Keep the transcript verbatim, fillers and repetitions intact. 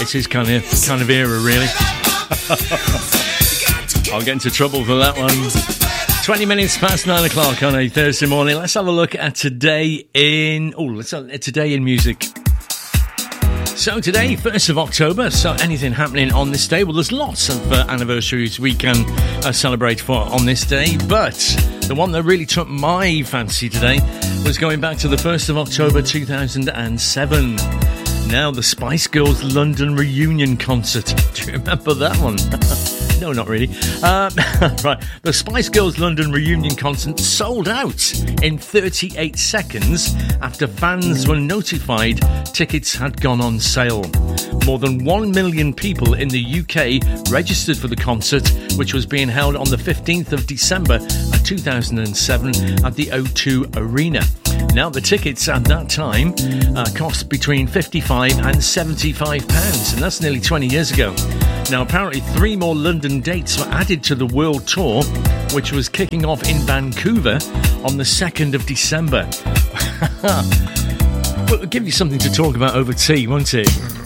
It's his kind of kind of era, really. I'll get into trouble for that one. twenty minutes past nine o'clock on a Thursday morning. Let's have a look at today in... Oh, let's have today in music. So today, first of October, so anything happening on this day? Well, there's lots of uh, anniversaries we can uh, celebrate for on this day, but the one that really took my fancy today was going back to the first of October two thousand seven. Now, the Spice Girls London reunion concert. Do you remember that one? No, not really. Uh, right, the Spice Girls London reunion concert sold out in thirty-eight seconds after fans were notified tickets had gone on sale. More than one million people in the U K registered for the concert, which was being held on the fifteenth of December two thousand seven at the O two Arena. Now, the tickets at that time uh, cost between fifty-five and seventy-five pounds, and that's nearly twenty years ago. Now, apparently three more London dates were added to the world tour, which was kicking off in Vancouver on the second of December. Well, it'll give you something to talk about over tea, won't it?